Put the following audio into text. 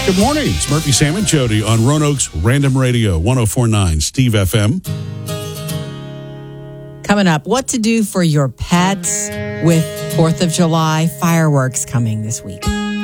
Good morning. It's Murphy, Sam, and Jody on Roanoke's Random Radio, 104.9 Steve FM. Coming up, what to do for your pets with 4th of July fireworks coming this week.